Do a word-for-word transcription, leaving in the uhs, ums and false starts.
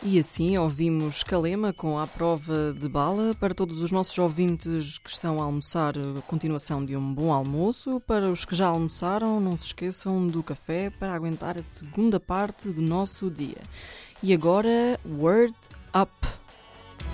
E assim ouvimos Calema com A Prova de Bala. Para todos os nossos ouvintes que estão a almoçar, a continuação de um bom almoço. Para os que já almoçaram, não se esqueçam do café para aguentar a segunda parte do nosso dia. E agora, Word Up.